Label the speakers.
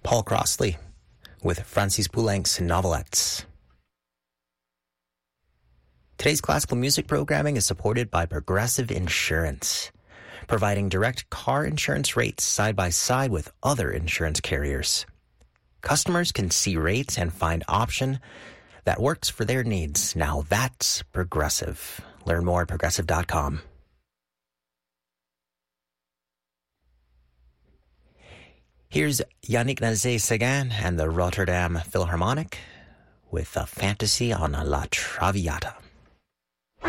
Speaker 1: Paul Crossley with Francis Poulenc's Novelettes. Today's classical music programming is supported by Progressive Insurance, providing direct car insurance rates side by side with other insurance carriers. Customers can see rates and find option that works for their needs. Now that's Progressive. Learn more at progressive.com. Here's Yannick Nézet-Séguin and the Rotterdam Philharmonic with a fantasy on La Traviata.